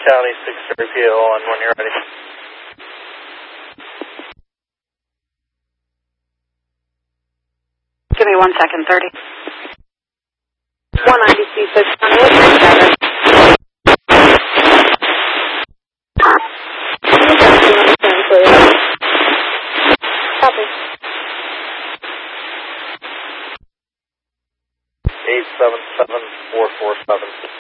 County 630 PO on when you're ready. Give me 1 second, 30. 196, County, what's your status? Copy. 877447.